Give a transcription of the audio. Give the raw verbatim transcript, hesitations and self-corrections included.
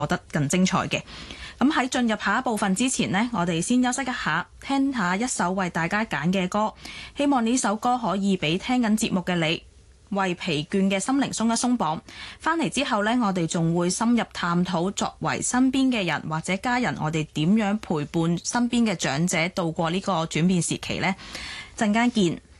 覺得更精彩嘅。咁喺進入下一部分之前呢，我哋先休息一下，聽下一首為大家揀嘅歌。希望呢首歌可以俾聽緊節目嘅你為疲倦嘅心靈鬆一鬆綁。返嚟之後呢，我哋仲會深入探討作為身邊嘅人或者家人，我哋點樣陪伴身邊嘅長者度過呢個轉變時期呢？陣間見。